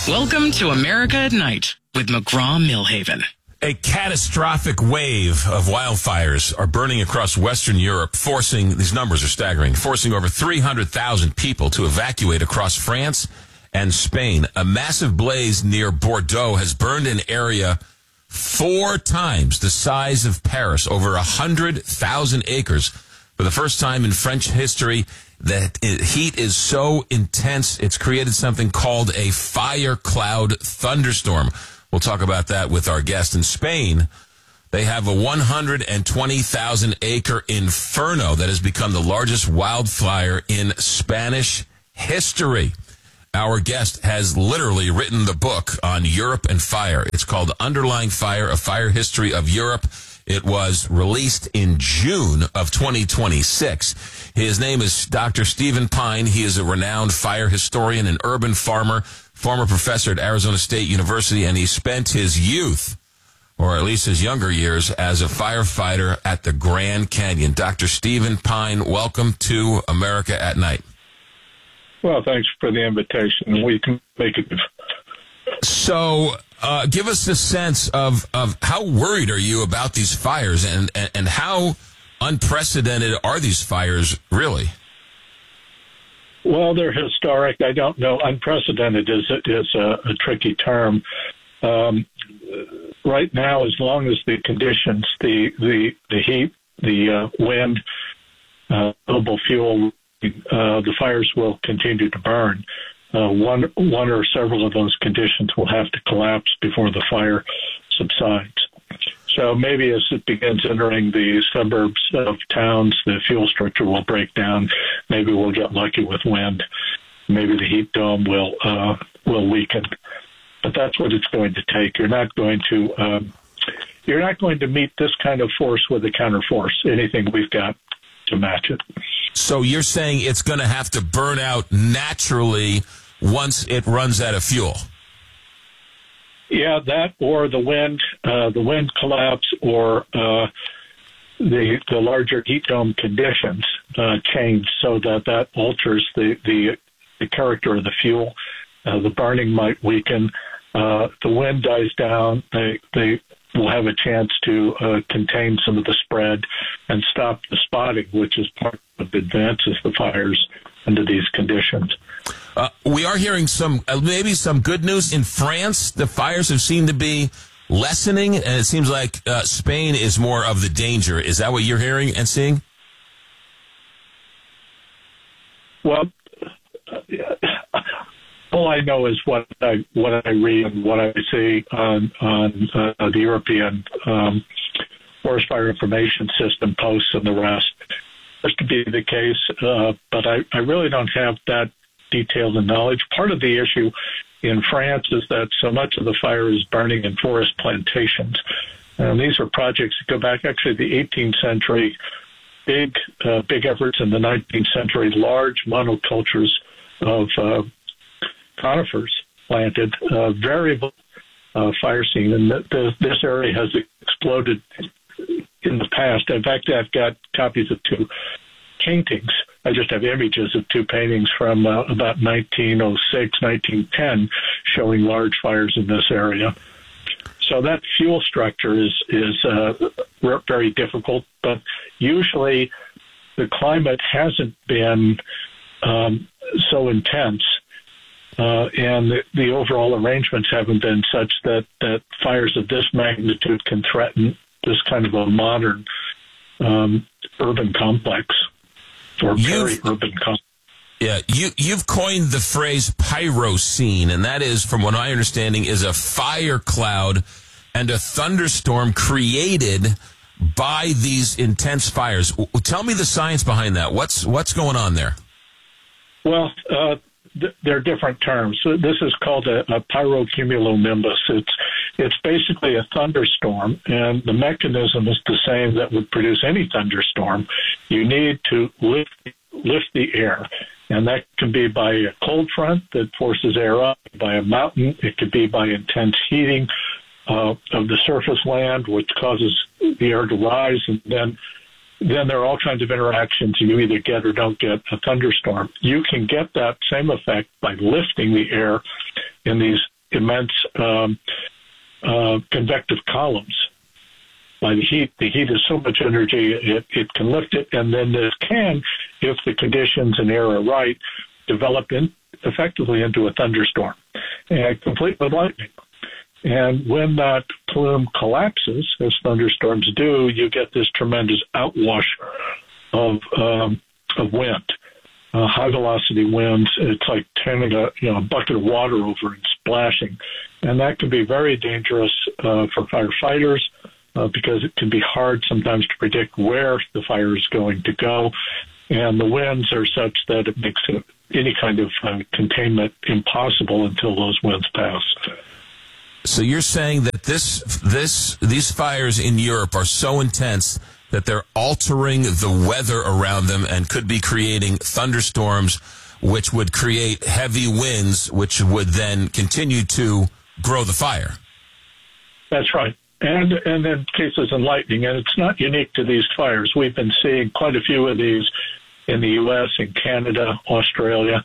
Welcome to America at Night with McGraw-Millhaven. A catastrophic wave of wildfires are burning across Western Europe, these numbers are staggering, forcing over 300,000 people to evacuate across France and Spain. A massive blaze near Bordeaux has burned an area 4 times the size of Paris, over 100,000 acres. For the first time in French history, the heat is so intense, it's created something called a fire cloud thunderstorm. We'll talk about that with our guest. In Spain, they have a 120,000-acre inferno that has become the largest wildfire in Spanish history. Our guest has literally written the book on Europe and fire. It's called Underlying Fire, A Fire History of Europe. It was released in June of 2026. His name is Dr. Stephen Pyne. He is a renowned fire historian and urban farmer, former professor at Arizona State University, and he spent his youth, or at least his younger years, as a firefighter at the Grand Canyon. Dr. Stephen Pyne, welcome to America at Night. Well, thanks for the invitation. We can make it. So, give us a sense of how worried are you about these fires, and how unprecedented are these fires really? Well, they're historic. I don't know. Unprecedented is a tricky term. Right now, as long as the conditions, the heat, the wind, renewable fuel, the fires will continue to burn. One or several of those conditions will have to collapse before the fire subsides. So maybe as it begins entering the suburbs of towns, the fuel structure will break down. Maybe we'll get lucky with wind. Maybe the heat dome will weaken. But that's what it's going to take. You're not going to meet this kind of force with a counterforce. Anything we've got to match it. So you're saying it's going to have to burn out naturally once it runs out of fuel? Yeah, that or the wind collapse, or the larger heat dome conditions change so that alters the character of the fuel. The burning might weaken. The wind dies down. They will have a chance to contain some of the spread and stop the spotting, which is part of advances the fires under these conditions. We are hearing maybe some good news in France. The fires have seemed to be lessening, and it seems like Spain is more of the danger. Is that what you're hearing and seeing? Well, all I know is what I read and what I see on the European Forest Fire Information System posts and the rest. This could be the case, but I really don't have that detailed knowledge. Part of the issue in France is that so much of the fire is burning in forest plantations. And these are projects that go back actually the 18th century, big efforts in the 19th century, large monocultures of conifers planted, variable fire scene. And this area has exploded in the past. In fact, I've got copies of 2 paintings. I just have images of 2 paintings from about 1906, 1910, showing large fires in this area. So that fuel structure is very difficult, but usually the climate hasn't been so intense, and the overall arrangements haven't been such that fires of this magnitude can threaten this kind of a modern urban complex or peri-urban complex. Yeah, you've coined the phrase pyrocene, and that is, from what I understanding, is a fire cloud and a thunderstorm created by these intense fires. Tell me the science behind that. What's going on there? Well, there are different terms. So this is called a pyrocumulonimbus. It's basically a thunderstorm, and the mechanism is the same that would produce any thunderstorm. You need to lift the air, and that can be by a cold front that forces air up, by a mountain. It could be by intense heating of the surface land, which causes the air to rise, and then there are all kinds of interactions. You either get or don't get a thunderstorm. You can get that same effect by lifting the air in these immense convective columns. By the heat is so much energy, it can lift it, and then this can, if the conditions and air are right, develop effectively into a thunderstorm, and complete with lightning. And when that plume collapses, as thunderstorms do, you get this tremendous outwash of wind, high velocity winds. It's like turning a bucket of water over and splashing, and that can be very dangerous for firefighters because it can be hard sometimes to predict where the fire is going to go, and the winds are such that it makes any kind of containment impossible until those winds pass. So you're saying that these fires in Europe are so intense that they're altering the weather around them and could be creating thunderstorms, which would create heavy winds, which would then continue to grow the fire. That's right. And in cases of lightning, and it's not unique to these fires. We've been seeing quite a few of these in the U.S., in Canada, Australia.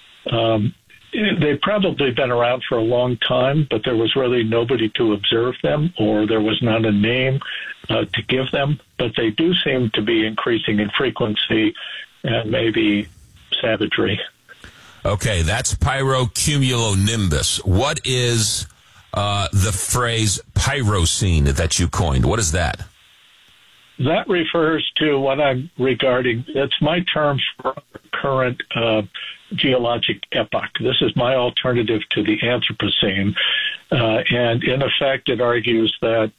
They've probably been around for a long time, but there was really nobody to observe them, or there was not a name to give them. But they do seem to be increasing in frequency and maybe savagery. Okay, that's pyrocumulonimbus. What is the phrase pyrocene that you coined? What is that? That refers to what I'm regarding. It's my term for current geologic epoch. This is my alternative to the Anthropocene. And in effect, it argues that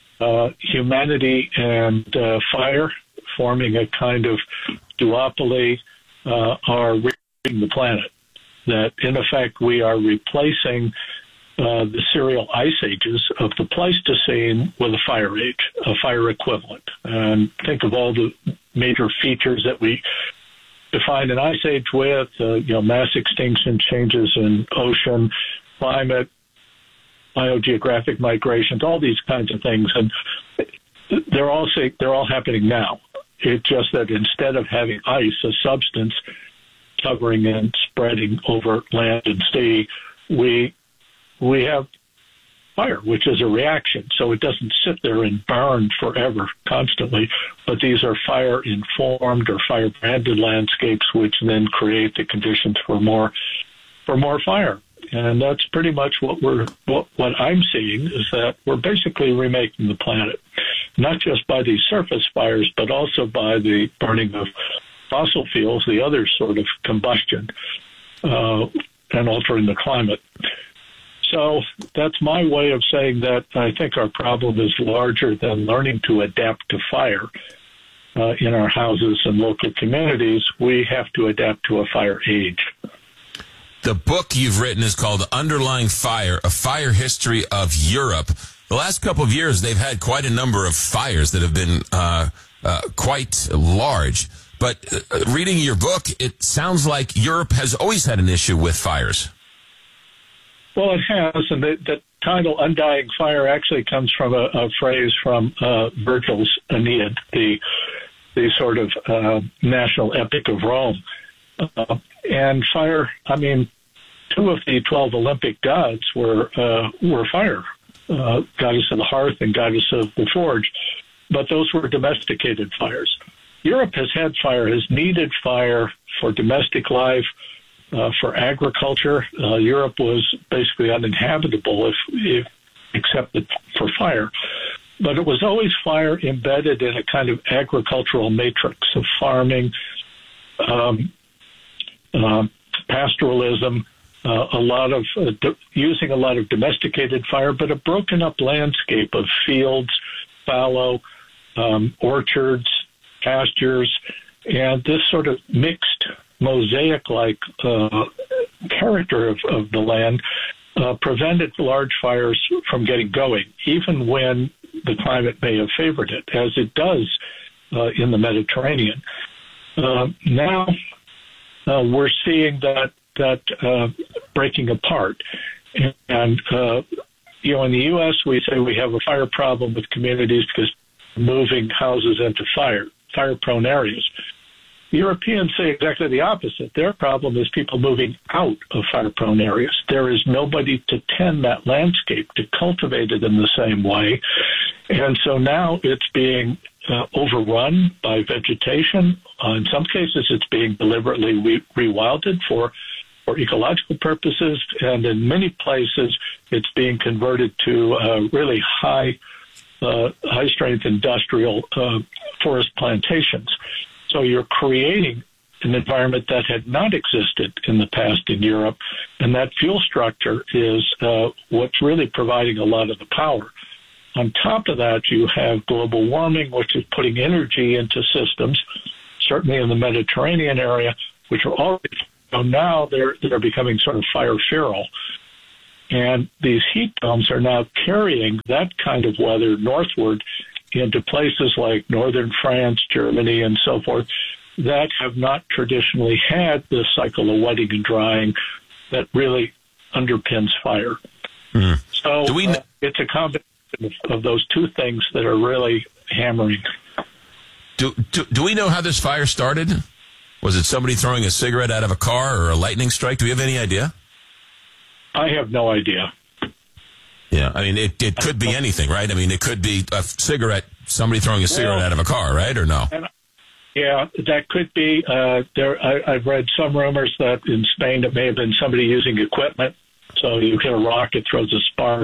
humanity and fire, forming a kind of duopoly, are reaching the planet. That, in effect, we are replacing the serial ice ages of the Pleistocene with a fire age, a fire equivalent. And think of all the major features that we define an ice age with, mass extinction, changes in ocean, climate, biogeographic migrations, all these kinds of things. And they're all happening now. It's just that instead of having ice, a substance covering and spreading over land and sea, we have fire, which is a reaction. So it doesn't sit there and burn forever constantly, but these are fire-informed or fire-branded landscapes, which then create the conditions for more fire. And that's pretty much what I'm seeing, is that we're basically remaking the planet, not just by these surface fires, but also by the burning of fossil fuels, the other sort of combustion, and altering the climate. So that's my way of saying that I think our problem is larger than learning to adapt to fire in our houses and local communities. We have to adapt to a fire age. The book you've written is called Underlying Fire, A Fire History of Europe. The last couple of years, they've had quite a number of fires that have been quite large. But reading your book, it sounds like Europe has always had an issue with fires. Well, it has, and the title "Undying Fire" actually comes from a phrase from Virgil's Aeneid, the sort of national epic of Rome. And fire, I mean, 2 of the 12 Olympic gods were fire, goddess of the hearth and goddess of the forge, but those were domesticated fires. Europe has had fire, has needed fire for domestic life, for agriculture. Europe was basically uninhabitable if except for fire. But it was always fire embedded in a kind of agricultural matrix of farming, pastoralism, using a lot of domesticated fire, but a broken up landscape of fields, fallow, orchards, pastures, and this sort of mixed mosaic-like character of the land prevented large fires from getting going, even when the climate may have favored it, as it does in the Mediterranean. Now we're seeing that breaking apart. And, in the U.S., we say we have a fire problem with communities because moving houses into fire-prone areas. The Europeans say exactly the opposite. Their problem is people moving out of fire-prone areas. There is nobody to tend that landscape, to cultivate it in the same way. And so now it's being overrun by vegetation. In some cases, it's being deliberately rewilded for ecological purposes. And in many places, it's being converted to really high-strength industrial forest plantations. So you're creating an environment that had not existed in the past in Europe, and that fuel structure is what's really providing a lot of the power. On top of that, you have global warming, which is putting energy into systems, certainly in the Mediterranean area, which are already, now they're becoming sort of fire feral. And these heat domes are now carrying that kind of weather northward into places like northern France, Germany, and so forth, that have not traditionally had this cycle of wetting and drying that really underpins fire. So it's a combination of those two things that are really hammering. Do we know how this fire started? Was it somebody throwing a cigarette out of a car or a lightning strike? Do we have any idea? I have no idea. Yeah, I mean, it could be anything, right? I mean, it could be a cigarette, somebody throwing a cigarette out of a car, right, or no? Yeah, that could be. I've read some rumors that in Spain it may have been somebody using equipment. So you hit a rock, it throws a spark.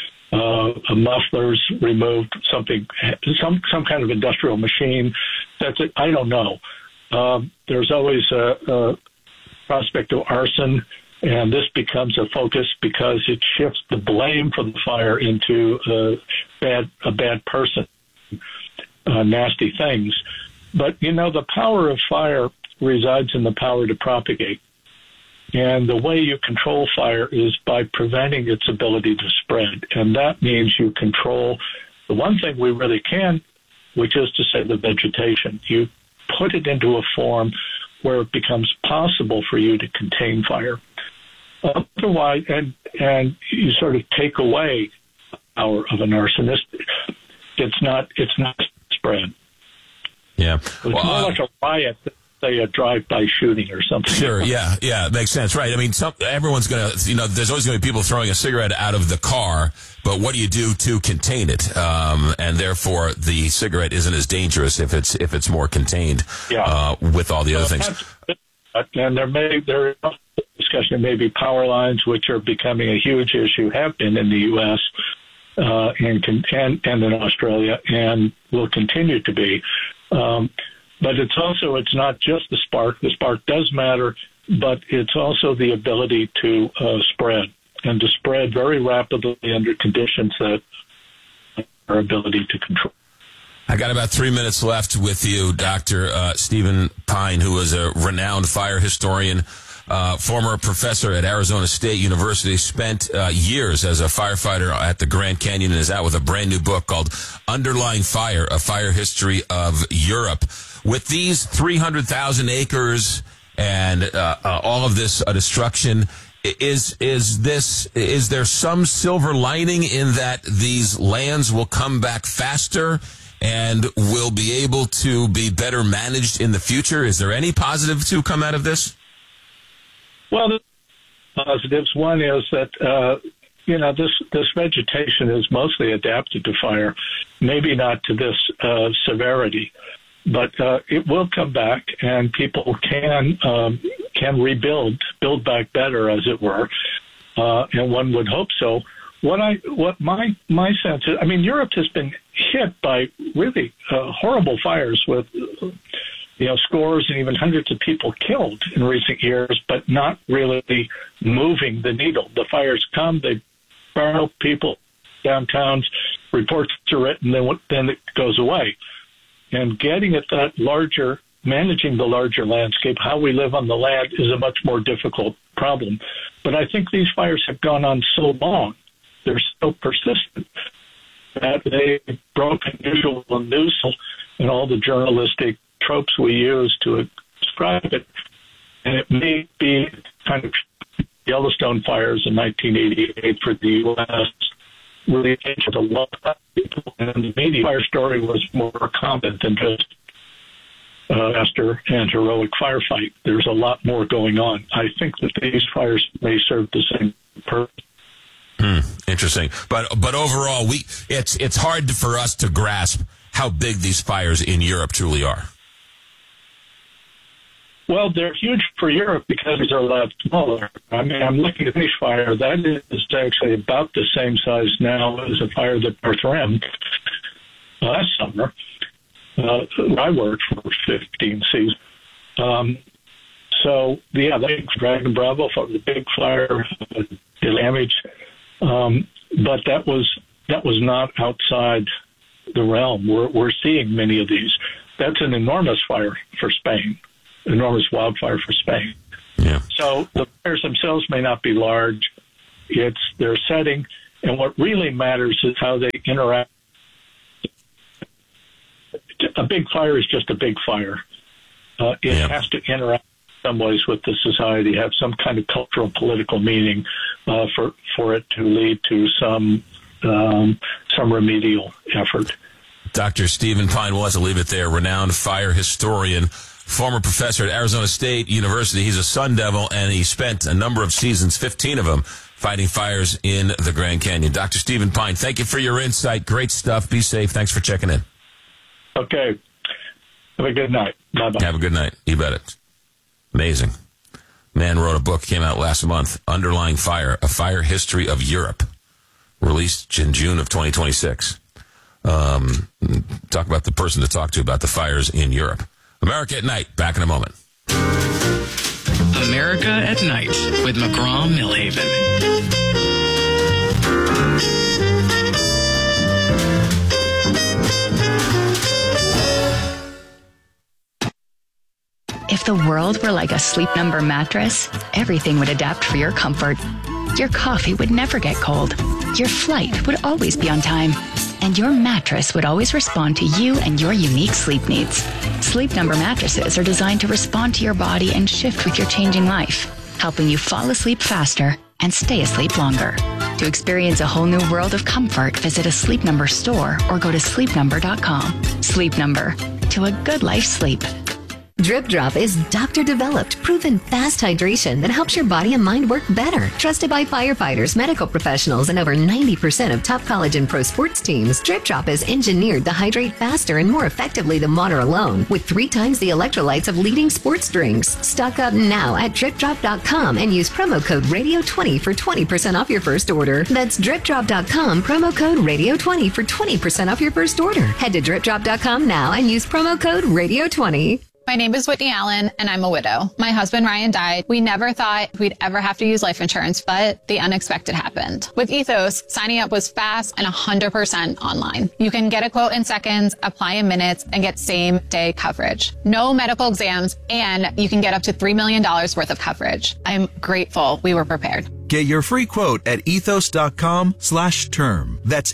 A muffler's removed, some kind of industrial machine. That's it. I don't know. There's always a prospect of arson. And this becomes a focus because it shifts the blame for the fire into a bad person, nasty things. But, the power of fire resides in the power to propagate. And the way you control fire is by preventing its ability to spread. And that means you control the one thing we really can, which is to say the vegetation. You put it into a form where it becomes possible for you to contain fire. Otherwise, and you sort of take away the power of an arsonist. It's not spread. Yeah, it's more like a riot than, say, a drive-by shooting or something. Sure, yeah, makes sense, right? I mean, everyone's gonna, there's always gonna be people throwing a cigarette out of the car, but what do you do to contain it? And therefore, the cigarette isn't as dangerous if it's more contained. With all the other things. And there is discussion, maybe power lines, which are becoming a huge issue, have been in the U.S. And in Australia, and will continue to be. But it's not just the spark. The spark does matter, but it's also the ability to spread, and to spread very rapidly under conditions that our ability to control. I got about 3 minutes left with you, Dr. Stephen Pyne, who is a renowned fire historian, former professor at Arizona State University, spent years as a firefighter at the Grand Canyon, and is out with a brand new book called Underlying Fire, A Fire History of Europe. With these 300,000 acres and all of this destruction, is there some silver lining in that these lands will come back faster and will be able to be better managed in the future? Is there any positive to come out of this? Well, the positives. One is that, this vegetation is mostly adapted to fire, maybe not to this severity, but it will come back, and people can build back better, as it were, and one would hope so. What my sense is, Europe has been hit by really horrible fires with, scores and even hundreds of people killed in recent years, but not really moving the needle. The fires come, they burn up people, downtowns, reports are written, then it goes away. And getting at that managing the larger landscape, how we live on the land, is a much more difficult problem. But I think these fires have gone on so long, they're so persistent, that they've broken usual and nuisance and all the journalistic tropes we use to describe it. And it may be kind of Yellowstone fires in 1988 for the U.S. really changed a lot of people, and the media fire story was more common than just faster and heroic firefight. There's a lot more going on. I think that these fires may serve the same purpose. Interesting. But overall, it's hard for us to grasp how big these fires in Europe truly are. Well, they're huge for Europe because these are a lot smaller. I mean, I'm looking at this fire. That is actually about the same size now as a fire that North rimmed last summer. I worked for 15 seasons. They Dragon Bravo for the big fire damage. But that was not outside the realm. We're seeing many of these. That's an enormous fire for Spain, enormous wildfire for Spain. Yeah. So the fires themselves may not be large. It's their setting, and what really matters is how they interact. A big fire is just a big fire. It has to interact in some ways with the society, have some kind of cultural, political meaning for it to lead to some remedial effort. Dr. Stephen Pyne, we'll have to leave it there. Renowned fire historian, former professor at Arizona State University. He's a Sun Devil, and he spent a number of seasons, 15 of them, fighting fires in the Grand Canyon. Dr. Stephen Pyne, thank you for your insight. Great stuff. Be safe. Thanks for checking in. Okay. Have a good night. Bye-bye. Have a good night. You bet it. Amazing. Man wrote a book, came out last month, Underlying Fire, A Fire History of Europe, released in June of 2026. Talk about the person to talk to about the fires in Europe. America at Night, back in a moment. America at Night with McGraw-Milhaven. If the world were like a Sleep Number mattress, everything would adapt for your comfort. Your coffee would never get cold. Your flight would always be on time. And your mattress would always respond to you and your unique sleep needs. Sleep Number mattresses are designed to respond to your body and shift with your changing life, helping you fall asleep faster and stay asleep longer. To experience a whole new world of comfort, visit a Sleep Number store or go to sleepnumber.com. Sleep Number. To a good life sleep. Drip Drop is doctor-developed, proven fast hydration that helps your body and mind work better. Trusted by firefighters, medical professionals, and over 90% of top college and pro sports teams, Drip Drop is engineered to hydrate faster and more effectively than water alone, with 3 times the electrolytes of leading sports drinks. Stock up now at DripDrop.com and use promo code Radio20 for 20% off your first order. That's DripDrop.com, promo code Radio20 for 20% off your first order. Head to DripDrop.com now and use promo code Radio20. My name is Whitney Allen, and I'm a widow. My husband, Ryan, died. We never thought we'd ever have to use life insurance, but the unexpected happened. With Ethos, signing up was fast and 100% online. You can get a quote in seconds, apply in minutes, and get same-day coverage. No medical exams, and you can get up to $3 million worth of coverage. I'm grateful we were prepared. Get your free quote at ethos.com/term. That's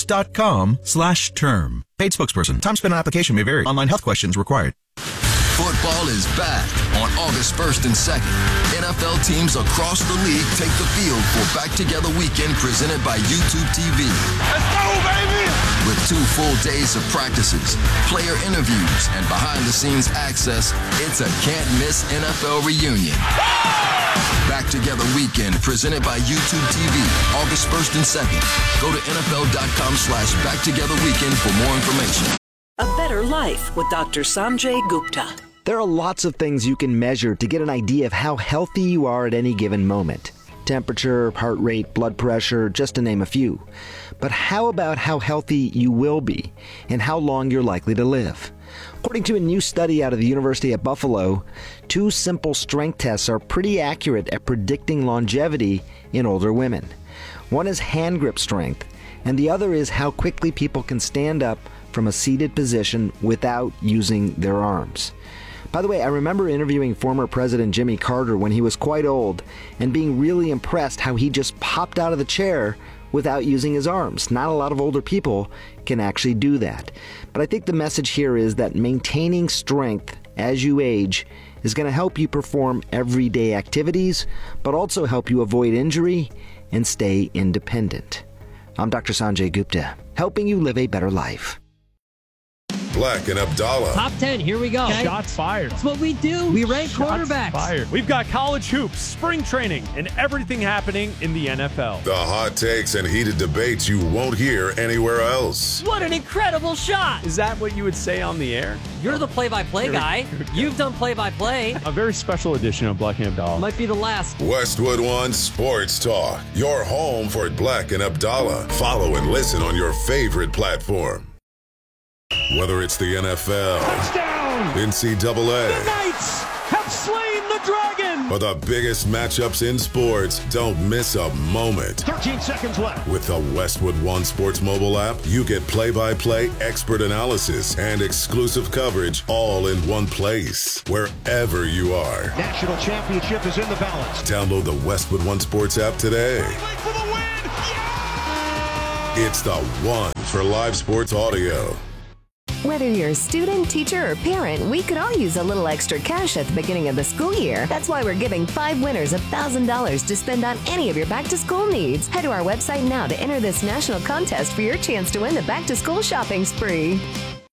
ethos.com/term. Paid spokesperson. Time spent on application may vary. Online health questions required. Football is back on August 1st and 2nd. NFL teams across the league take the field for Back Together Weekend presented by YouTube TV. Let's go, baby! With 2 full days of practices, player interviews, and behind-the-scenes access, it's a can't-miss NFL reunion. Back Together Weekend presented by YouTube TV, August 1st and 2nd. Go to NFL.com/BackTogetherWeekend for more information. A Better Life with Dr. Sanjay Gupta. There are lots of things you can measure to get an idea of how healthy you are at any given moment. Temperature, heart rate, blood pressure, just to name a few. But how about how healthy you will be and how long you're likely to live? According to a new study out of the University of Buffalo, 2 simple strength tests are pretty accurate at predicting longevity in older women. One is hand grip strength, and the other is how quickly people can stand up from a seated position without using their arms. By the way, I remember interviewing former President Jimmy Carter when he was quite old and being really impressed how he just popped out of the chair without using his arms. Not a lot of older people can actually do that. But I think the message here is that maintaining strength as you age is going to help you perform everyday activities, but also help you avoid injury and stay independent. I'm Dr. Sanjay Gupta, helping you live a better life. Black and Abdallah. Top 10, here we go. Okay. Shots fired. That's what we do. We rank quarterbacks. Fired. We've got college hoops, spring training, and everything happening in the NFL. The hot takes and heated debates you won't hear anywhere else. What an incredible shot. Is that what you would say on the air? You're the play-by-play guy. You've done play-by-play. A very special edition of Black and Abdallah. Might be the last. Westwood One Sports Talk. Your home for Black and Abdallah. Follow and listen on your favorite platform. Whether it's the NFL, touchdown, NCAA, the Knights have slain the dragon, or the biggest matchups in sports, don't miss a moment. 13 seconds left. With the Westwood One Sports mobile app, you get play-by-play, expert analysis, and exclusive coverage all in one place, wherever you are. National championship is in the balance. Download the Westwood One Sports app today. For the win! Yeah! It's the one for live sports audio. Whether you're a student, teacher, or parent, we could all use a little extra cash at the beginning of the school year. That's why we're giving 5 winners $1,000 to spend on any of your back-to-school needs. Head to our website now to enter this national contest for your chance to win the back-to-school shopping spree.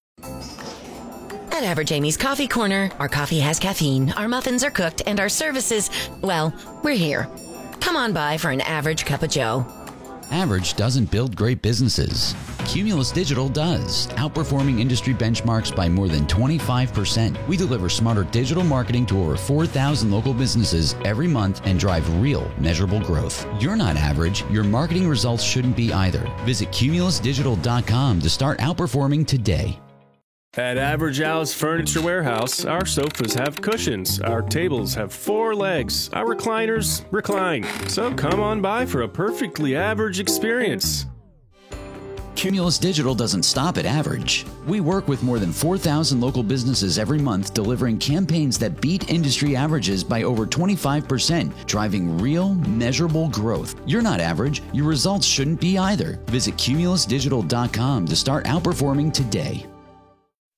At Average Amy's Coffee Corner, our coffee has caffeine, our muffins are cooked, and our services, well, we're here. Come on by for an average cup of joe. Average doesn't build great businesses. Cumulus Digital does, outperforming industry benchmarks by more than 25%. We deliver smarter digital marketing to over 4,000 local businesses every month and drive real, measurable growth. You're not average. Your marketing results shouldn't be either. Visit cumulusdigital.com to start outperforming today. At Average Al's Furniture Warehouse, our sofas have cushions, our tables have 4 legs, our recliners recline. So come on by for a perfectly average experience. Cumulus Digital doesn't stop at average. We work with more than 4,000 local businesses every month, delivering campaigns that beat industry averages by over 25%, driving real, measurable growth. You're not average. Your results shouldn't be either. Visit cumulusdigital.com to start outperforming today.